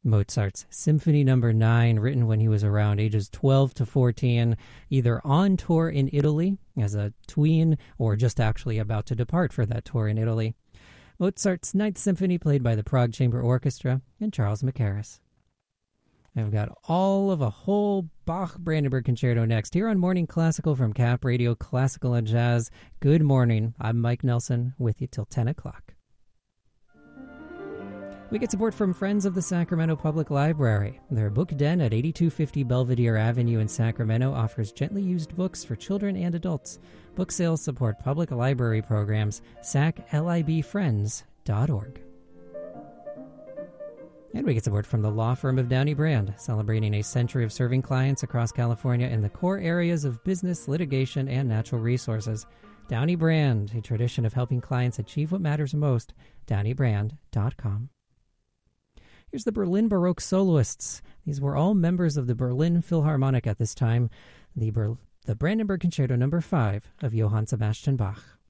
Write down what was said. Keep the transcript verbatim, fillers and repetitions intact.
Mozart's Symphony Number nine, written when he was around ages twelve to fourteen, either on tour in Italy as a tween or just actually about to depart for that tour in Italy. Mozart's Ninth Symphony, played by the Prague Chamber Orchestra and Charles Mackerras. I've got all of a whole Bach Brandenburg Concerto next here on Morning Classical from Cap Radio Classical and Jazz. Good morning. I'm Mike Nelson with you till ten o'clock. We get support from Friends of the Sacramento Public Library. Their book den at eighty-two fifty Belvedere Avenue in Sacramento offers gently used books for children and adults. Book sales support public library programs. sac lib friends dot org. And we get support from the law firm of Downey Brand, celebrating a century of serving clients across California in the core areas of business, litigation, and natural resources. Downey Brand, a tradition of helping clients achieve what matters most. downey brand dot com. Here's the Berlin Baroque Soloists. These were all members of the Berlin Philharmonic at this time. The, Ber- the Brandenburg Concerto Number five of Johann Sebastian Bach.